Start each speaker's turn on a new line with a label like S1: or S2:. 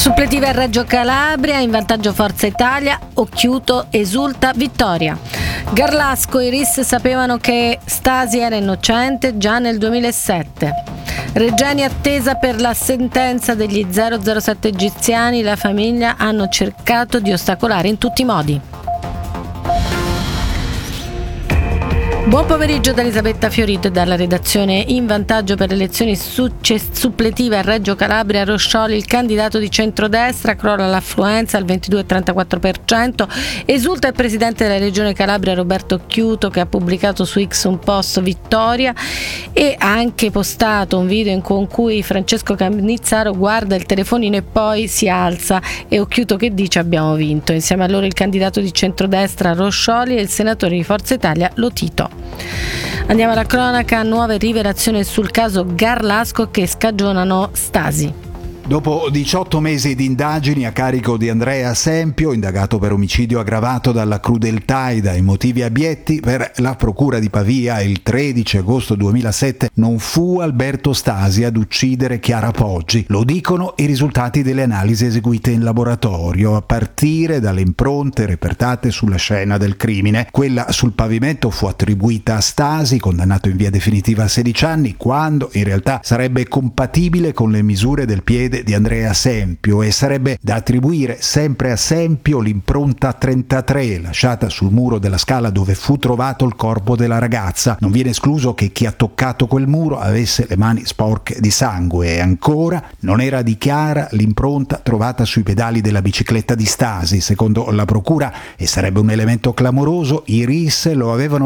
S1: Suppletiva a Reggio Calabria, in vantaggio Forza Italia, Occhiuto esulta vittoria. Garlasco e Iris sapevano che Stasi era innocente già nel 2007. Regeni attesa per la sentenza degli 007 egiziani, la famiglia hanno cercato di ostacolare in tutti i modi. Buon pomeriggio da Elisabetta Fiorito e dalla redazione. In vantaggio per le elezioni suppletive a Reggio Calabria, Roscioli, il candidato di centrodestra, crolla l'affluenza al 22,34%, esulta il presidente della regione Calabria Roberto Occhiuto, che ha pubblicato su X un post vittoria e ha anche postato un video con cui Francesco Cannizzaro guarda il telefonino e poi si alza, e Occhiuto che dice abbiamo vinto. Insieme a loro il candidato di centrodestra Roscioli e il senatore di Forza Italia Lotito. Andiamo alla cronaca, nuove rivelazioni sul caso Garlasco che scagionano Stasi.
S2: Dopo 18 mesi di indagini a carico di Andrea Sempio, indagato per omicidio aggravato dalla crudeltà e dai motivi abietti, per la procura di Pavia il 13 agosto 2007 non fu Alberto Stasi ad uccidere Chiara Poggi. Lo dicono i risultati delle analisi eseguite in laboratorio, a partire dalle impronte repertate sulla scena del crimine. Quella sul pavimento fu attribuita a Stasi, condannato in via definitiva a 16 anni, quando in realtà sarebbe compatibile con le misure del piede di Andrea Sempio, e sarebbe da attribuire sempre a Sempio l'impronta 33 lasciata sul muro della scala dove fu trovato il corpo della ragazza. Non viene escluso che chi ha toccato quel muro avesse le mani sporche di sangue, e ancora non era di Chiara l'impronta trovata sui pedali della bicicletta di Stasi. Secondo la procura, e sarebbe un elemento clamoroso, i RIS lo avevano